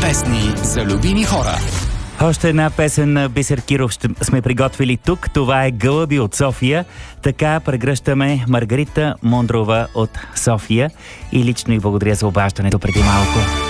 Песни за любими хора. Още една песен на Бисер Киров сме приготвили тук. Това е Гълъби от София. Така прегръщаме Маргарита Мондрова от София. И лично и благодаря за обаждането преди малко.